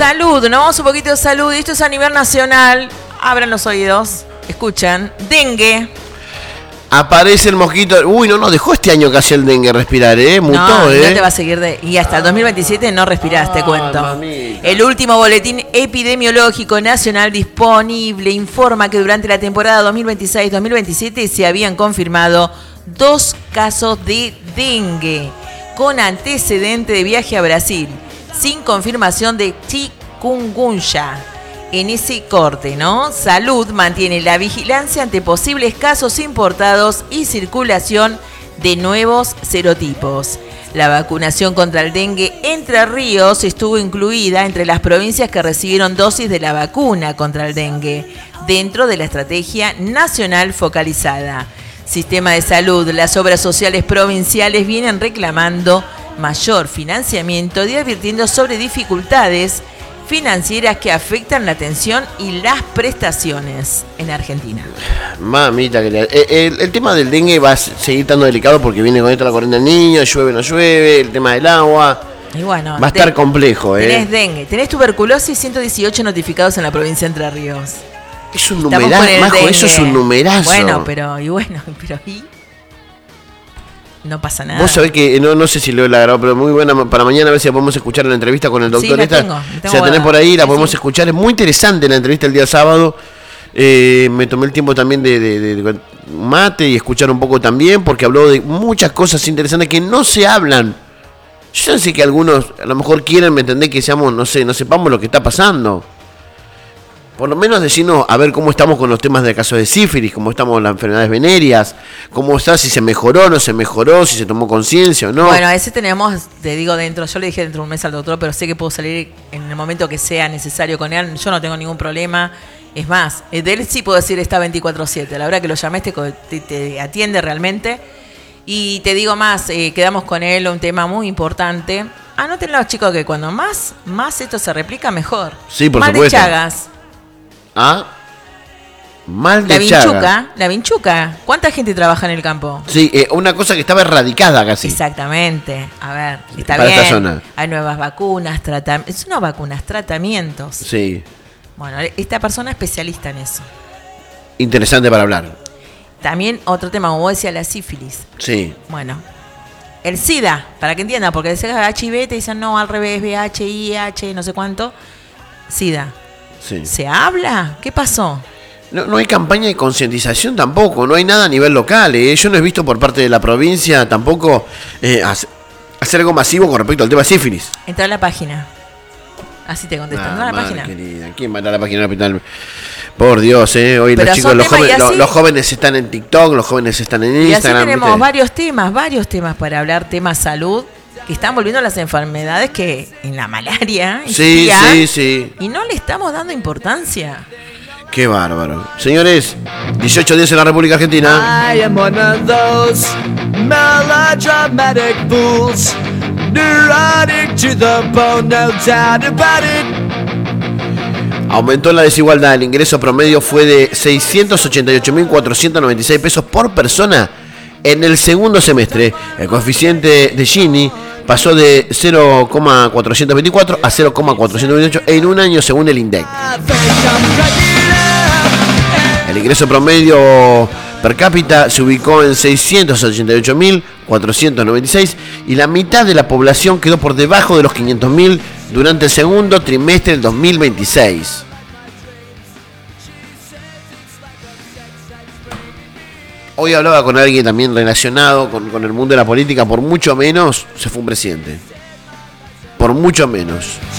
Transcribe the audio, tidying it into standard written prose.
Salud, nos vamos un poquito de salud. Esto es a nivel nacional. Abran los oídos, escuchan. Dengue. Aparece el mosquito. Uy, no, dejó este año casi el dengue respirar, mutó, no te va a seguir y hasta el 2027 no respirás, te cuento. Mamita. El último boletín epidemiológico nacional disponible informa que durante la temporada 2026-2027 se habían confirmado 2 casos de dengue con antecedente de viaje a Brasil, sin confirmación de chikungunya. En ese corte, ¿no? Salud mantiene la vigilancia ante posibles casos importados y circulación de nuevos serotipos. La vacunación contra el dengue Entre Ríos estuvo incluida entre las provincias que recibieron dosis de la vacuna contra el dengue, dentro de la estrategia nacional focalizada. Sistema de Salud, las obras sociales provinciales vienen reclamando mayor financiamiento y advirtiendo sobre dificultades financieras que afectan la atención y las prestaciones en Argentina. Mamita, el tema del dengue va a seguir estando delicado porque viene con esto la corriente del niño, llueve, no llueve, el tema del agua. Y bueno, va a estar complejo, Tenés dengue, tenés tuberculosis, 118 notificados en la provincia de Entre Ríos. Es un numerazo, Majo, eso es un numerazo. Bueno, pero no pasa nada. Vos sabés que, no sé si lo he grabado, pero muy buena para mañana, a ver si la podemos escuchar en la entrevista con el doctor. Sí, la tengo si la tenés por ahí, la podemos escuchar. Es muy interesante la entrevista el día sábado. Me tomé el tiempo también de mate y escuchar un poco también, porque habló de muchas cosas interesantes que no se hablan. Yo sé que algunos a lo mejor quieren, ¿me entendés? Que seamos, no sepamos lo que está pasando. Por lo menos decirnos a ver cómo estamos con los temas del caso de sífilis, cómo estamos con las enfermedades venéreas, cómo está, si se mejoró o no se mejoró, si se tomó conciencia o no. Bueno, a ese tenemos, te digo yo le dije dentro de un mes al doctor, pero sé que puedo salir en el momento que sea necesario con él, yo no tengo ningún problema. Es más, de él sí puedo decir está 24/7, la verdad que lo llamé, te atiende realmente. Y te digo más, quedamos con él un tema muy importante. Anótenlo, chicos, que cuando más esto se replica, mejor. Sí, por Mal supuesto. de Chagas. Mal de Chagas. La vinchuca. ¿Cuánta gente trabaja en el campo? Sí, una cosa que estaba erradicada casi. Exactamente. A ver, está para bien. Esta zona. Hay nuevas vacunas, tratamientos. Sí. Bueno, esta persona es especialista en eso. Interesante para hablar. También otro tema, como vos decías, la sífilis. Sí. Bueno, el SIDA, para que entiendan, porque decías HIV, te dicen no, al revés, VIH, IH, no sé cuánto. SIDA. Sí. ¿Se habla? ¿Qué pasó? No hay campaña de concientización tampoco, no hay nada a nivel local. Yo no he visto por parte de la provincia tampoco hacer algo masivo con respecto al tema sífilis. Entra a la página. Así te contestan. ¿No a la página? Querida, ¿quién va a la página del hospital? Por Dios, hoy pero los chicos, los jóvenes están en TikTok, los jóvenes están en Instagram. Y así tenemos ¿viste? varios temas para hablar, temas salud, que están volviendo a las enfermedades que en la malaria sí. Y no le estamos dando importancia. Qué bárbaro. Señores, 18 días en la República Argentina. I am one of those melodramatic fools, neurotic to the bone, no doubt about it. Aumentó la desigualdad. El ingreso promedio fue de 688.496 pesos por persona en el segundo semestre. El coeficiente de Gini pasó de 0,424 a 0,428 en un año según el INDEC. El ingreso promedio per cápita se ubicó en 688.496 y la mitad de la población quedó por debajo de los 500.000 durante el segundo trimestre del 2026. Hoy hablaba con alguien también relacionado con el mundo de la política, por mucho menos se fue un presidente. Por mucho menos.